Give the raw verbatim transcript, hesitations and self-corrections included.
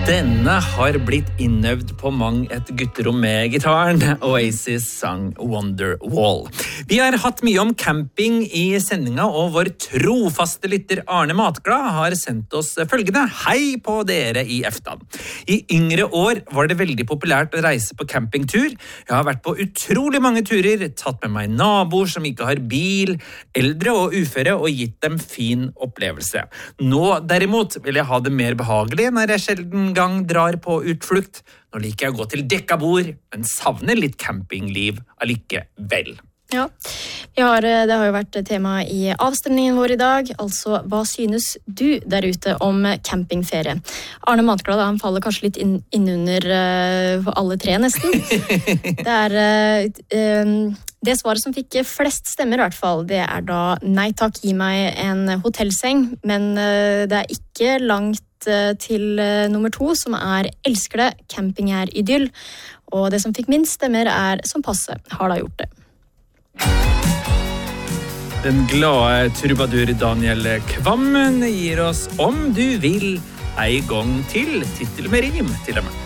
Denne har blitt innøvd på mang et gutterom med gitaren. Oasis sang Wonderwall. Vi har hatt mye om camping i sendinga, og vår trofaste lytter Arne Matglad har sendt oss følgende. Hei på dere i Eftan. I yngre år var det veldig populært å reise på campingtur. Jeg har vært på utrolig mange turer, tatt med meg naboer som ikke har bil, eldre og uføre, og gitt dem fin opplevelse. Nå derimot vil jeg ha det mer behagelig når jeg sjelden gang drar på utflukt. Nå liker jeg å gå til dekka bord, men savner litt campingliv allikevel. Ja, vi har, det har jo vært tema i avstemningen vår i dag, altså hva synes du der ute om campingferie? Arne Matglad, han faller kanskje litt inn, innunder uh, alle tre nesten. Det er uh, um, det svaret som fikk flest stemmer i hvert fall, det er da nei takk, gi meg en hotellseng, men uh, det er ikke langt uh, til uh, nummer to, som er elsker det, camping er idyll, og det som fikk minst stemmer er som passe, har da gjort det. Den glade trubadur Daniel Kvammen gir oss Om du vil, en gang til, titel med rim til dem.